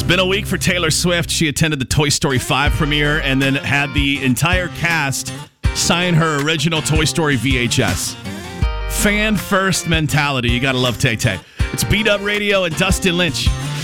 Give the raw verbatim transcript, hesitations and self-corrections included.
Been a week for Taylor Swift. She attended the Toy Story five premiere and then had the entire cast sign her original Toy Story V H S. Fan first mentality. You gotta love Tay Tay. It's Beat Up Radio and Dustin Lynch.